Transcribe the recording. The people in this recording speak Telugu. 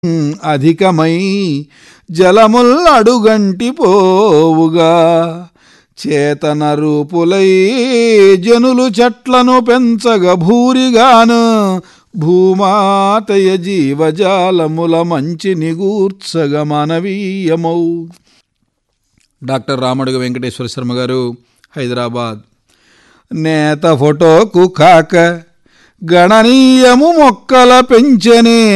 అధికమై జలముల్ అడుగంటి పోవుగా చేతన రూపులై జనులు చెట్లను పెంచగ భూరిగాను భూమాతయ జీవజాలముల మంచి నిగూర్చగ మానవీయమౌ. డాక్టర్ రామడుగ వెంకటేశ్వర శర్మ గారు, హైదరాబాద్. నేత ఫోటోకు కాక గణనీయము మొక్కల పెంచనే